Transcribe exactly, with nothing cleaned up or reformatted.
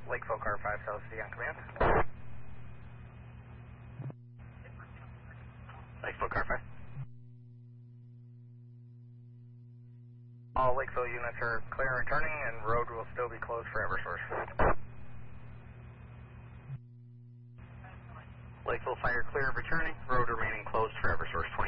Lakeville Car five South City on command. Lakeville Car five. All Lakeville units are clear and returning, and road will still be closed for Eversource. Lakeville Fire clear of returning, road remaining closed for Eversource twenty.